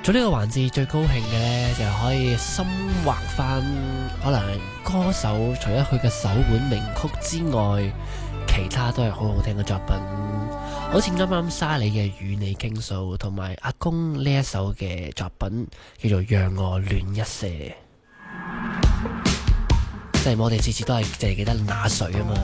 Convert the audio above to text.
做呢個環節最高興嘅呢，就係可以深挖翻可能歌手除咗佢嘅首本名曲之外，其他都係好好聽嘅作品，好似啱啱沙莉嘅《與你傾訴》，同埋阿公呢一首嘅作品叫做《讓我戀一些》。即係我哋次次都係淨係記得那誰啊嘛。